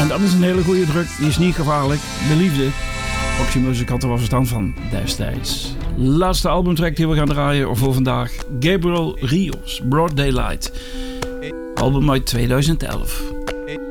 En dat is een hele goede druk. Die is niet gevaarlijk. De liefde. Roxy Music had er wel verstand van destijds. Laatste albumtrack die we gaan draaien voor vandaag. Gabriel Rios, Broad Daylight. Album uit 2011.